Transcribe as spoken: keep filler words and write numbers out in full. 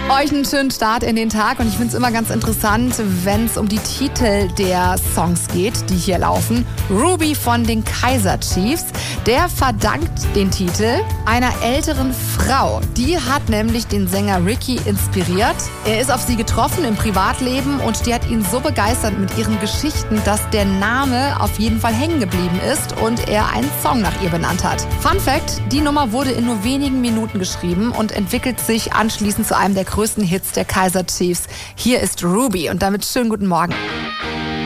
Euch einen schönen Start in den Tag und ich finde es immer ganz interessant, wenn es um die Titel der Songs geht, die hier laufen. Ruby von den Kaiser Chiefs, der verdankt den Titel einer älteren Frau. Die hat nämlich den Sänger Ricky inspiriert. Er ist auf sie getroffen im Privatleben und die hat ihn so begeistert mit ihren Geschichten, dass der Name auf jeden Fall hängen geblieben ist und er einen Song nach ihr benannt hat. Fun Fact, die Nummer wurde in nur wenigen Minuten geschrieben und entwickelt sich anschließend zu einem der größten Hits der Kaiser Chiefs. Hier ist Ruby und damit schönen guten Morgen.